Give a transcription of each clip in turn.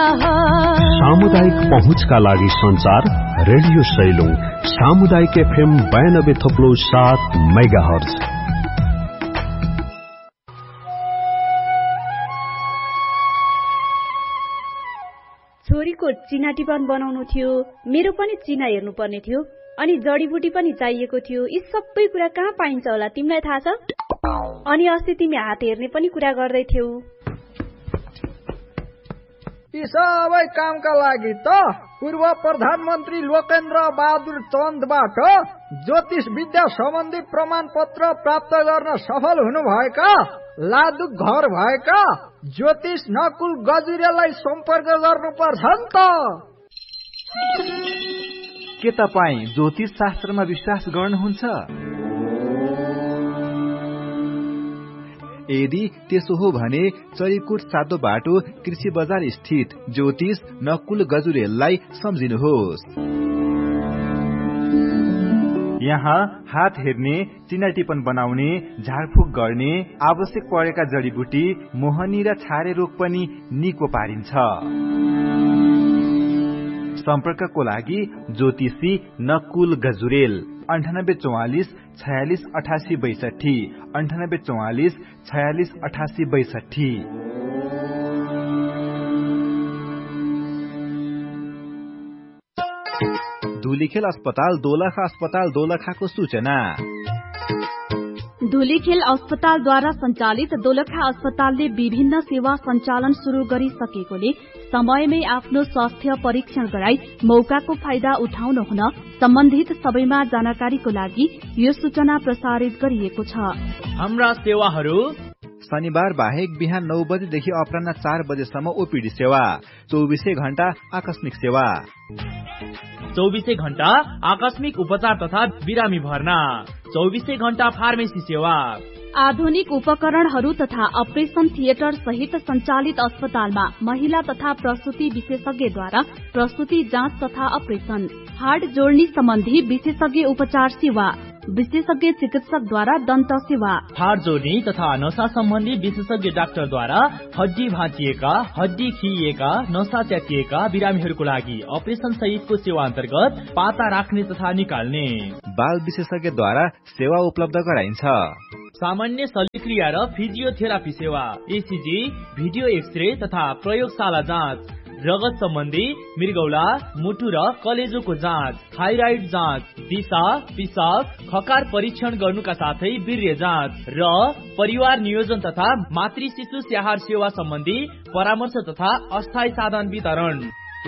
सामुदायिक पहुँचका लागि संचार रेडियो सैलुङ सामुदायिक FM 92.7 मेगाहर्ज। छोरीको चिना टिपन बनाउनु थियो, मेरो पनि चिना हेर्नु पर्ने थियो, अनि जडीबुटी पनि चाहिएको थियो। यी सबै कुरा कहाँ पाइन्छ होला तिमीलाई थाहा छ? अनि अस्ति तिमी हात हेर्ने पनि कुरा गर्दै थियौ। यी सबै कामका लागि त पूर्व प्रधानमन्त्री लोकेन्द्र बहादुर चन्दबाट ज्योतिष विद्या सम्बन्धी प्रमाण पत्र प्राप्त गर्न सफल हुनुभएका लादुक घर भएका ज्योतिष नकुल गजुरेलाई सम्पर्क गर्नुपर्छ नि त। के तपाईँ ज्योतिष शास्त्रमा विश्वास गर्नुहुन्छ? यदि त्यसो हो भने चरीकोट सातो बाटो कृषि बजार स्थित ज्योतिष नकुल गजुरेललाई सम्झिनुहोस्। यहाँ हात हेर्ने, चिना टिपन बनाउने, झाडफुक गर्ने, आवश्यक परेका जडीबुटी, मोहनी र छारे रोग पनि निको पारिन्छ। सम्पर्कको लागि ज्योतिषी नकुल गजुरेल 9844 46 88 62 9844 46 88 62। धुलीखेल अस्पताल दोलखा अस्पताल दोलखाको सूचना। धुलीखेल अस्पतालद्वारा सञ्चालित दोलखा अस्पतालले विभिन्न सेवा सञ्चालन शुरू गरिसकेकोले समयमै आफ्नो स्वास्थ्य परीक्षण गराई मौकाको फाइदा उठाउनु हुन सम्बन्धित सबैमा जानकारीको लागि यो सूचना प्रसारित गरिएको छ। हाम्रा सेवाहरू शनिबार बाहेक बिहान 9 बजेदेखि अपराह्न 4 बजेसम्म ओपीडी सेवा, 24 घण्टा आकस्मिक सेवा, 24 घण्टा आकस्मिक उपचार तथा बिरामी भर्ना, 24 घण्टा फार्मेसी सेवा। आधुनिक उपकरणहरू तथा अपरेशन थिएटर सहित सञ्चालित अस्पतालमा महिला तथा प्रसुति विशेषज्ञद्वारा प्रसुति जाँच तथा अपरेशन, हाड जोड्नी सम्बन्धी विशेषज्ञ उपचार सेवा, विशेषज्ञ चिकित्सकद्वारा दन्त सेवा, हाड जोड्नी तथा नसा सम्बन्धी विशेषज्ञ डाक्टरद्वारा हड्डी भाँचिएका, हड्डी खिइएका, नसा च्यातिएका बिरामीहरूको लागि अपरेशन सहितको सेवा अन्तर्गत पाता राख्ने तथा निकाल्ने, बाल विशेषज्ञद्वारा सेवा उपलब्ध गराइन्छ। सामान्य शल्यक्रिया र फिजियोथेरापी सेवा, एसीजी, भिडियो एक्सरे तथा प्रयोगशाला जाँच, रगत सम्बन्धी मृगौला, मुटु र कलेजोको जाँच, थाइराइड जाँच, दिशा, पिसाब, खकार परीक्षण गर्नुका साथै वीर्य जाँच र परिवार नियोजन तथा मातृ शिशु स्याहार सेवा सम्बन्धी परामर्श तथा अस्थायी साधन वितरण।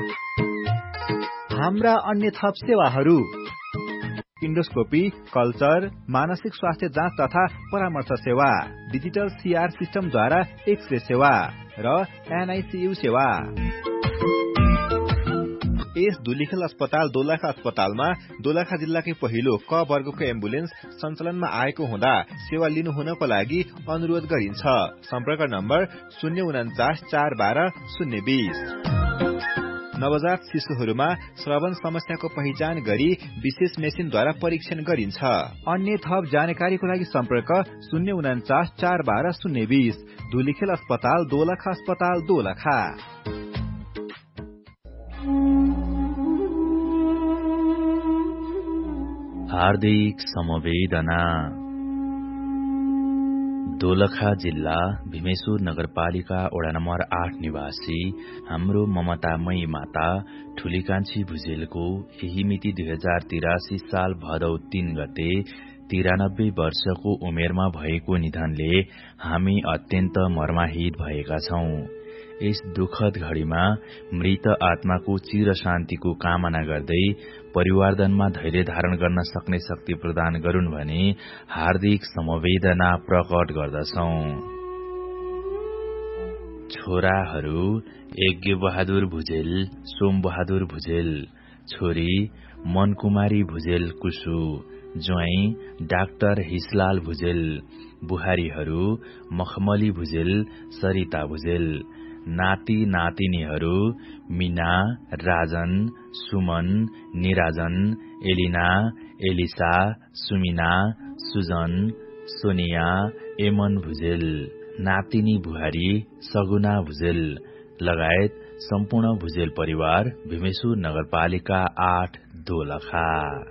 हाम्रा अन्य थप सेवाहरू इन्डोस्कोपी, कल्चर, मानसिक स्वास्थ्य जाँच तथा परामर्श सेवा, डिजिटल सीआर सिस्टमद्वारा एक्सरे सेवा र एनआईसीयू सेवा। यस धुलीखेल अस्पताल दोलखा अस्पतालमा दोलखा जिल्लाकै पहिलो क वर्गको एम्बुलेन्स सञ्चालनमा आएको हुँदा सेवा लिनु हुनको लागि अनुरोध गरिन्छ। सम्पर्क नम्बर 049 412 020। नवजात शिशुहरूमा श्रवण समस्याको पहिचान गरी विशेष मेसिनद्वारा परीक्षण गरिन्छ। अन्य थप जानकारीको लागि सम्पर्क 049 412 020। धुलीखेल अस्पताल दोलखा अस्पताल दोलखा। हार्दिक समवेदना। दोलखा जिल्ला भीमेश्वर नगरपालिका वडा नम्बर 8 निवासी हाम्रो ममतामयी माता ठुलीकान्छी भुजेलको यही मिति 2083 साल भदौ 3 गते 93 वर्षको उमेरमा भएको निधनले हामी अत्यन्त मर्माहित भएका छौं। यस दुखद घड़ीमा मृत आत्माको चिर शान्तिको कामना गर्दै परिवारजनमा धैर्य धारण गर्न सक्ने शक्ति प्रदान गरून् भनी हार्दिक समवेदना प्रकट गर्दछौं। छोराहरू यज्ञ बहादुर भुजेल, सोम बहादुर भुजेल, छोरी मनकुमारी भुजेल कुसु, ज्वाइँ डाक्टर हिसलाल भुजेल, बुहारीहरू मखमली भुजेल, सरिता भुजेल, नाति नातिनीहरू मीना, राजन, सुमन, निराजन, एलिना, एलिसा, सुमिना, सुजन, सोनिया, एमन भुजेल, नातिनी बुहारी सगुना भुजेल लगायत सम्पूर्ण भुजेल परिवार, भीमेश्वर नगरपालिका 8 दोलखा।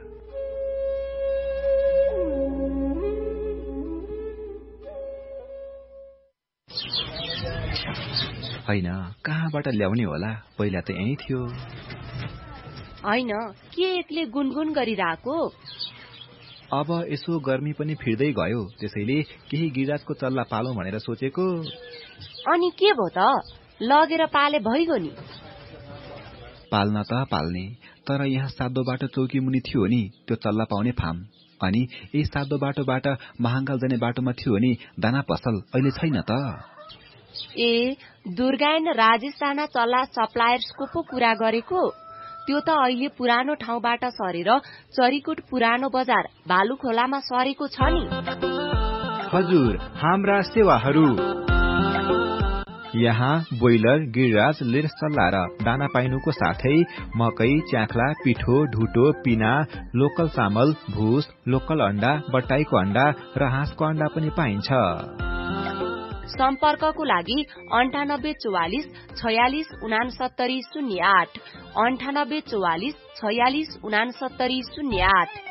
हैन, कहाँबाट ल्याउने होला? पहिला त यही थियो। हैन, के एक्लै गुनगुन गरिरहेको? अब यसो गर्मी पनि फिर्दै गयो, त्यसैले केही गिराजको चल्ला पालौं भनेर सोचेको। अनि के भो त? लगेर पाले भइगयो नि। पाल्न त पाल्ने, तर यहाँ सातो बाटो चौकी मुनि थियो नि त्यो चल्ला पाउने फार्म। अनि यही सातो बाटोबाट महाङ्गाल जाने बाटोमा थियो नि दाना पसल, अहिले छैन त। ए, दुर्गायन राजेश राणा चल्ला सप्लायर्सको पो कुरा गरेको? त्यो त अहिले पुरानो ठाउँबाट सरेर चरीकोट पुरानो बजार भालुखोलामा सरेको छ नि। हजुर, हाम्रा सेवाहरू यहाँ बोइलर, गिराज, लेस चल्ला र दाना पाइनुको साथै मकै, च्याख्ला, पिठो, ढुटो, पिना, लोकल चामल, भुस, लोकल अण्डा, बट्टाईको अण्डा र हाँसको अण्डा पनि पाइन्छ। सम्पर्कको लागि 9844 46 69 08 9844 46 69 08।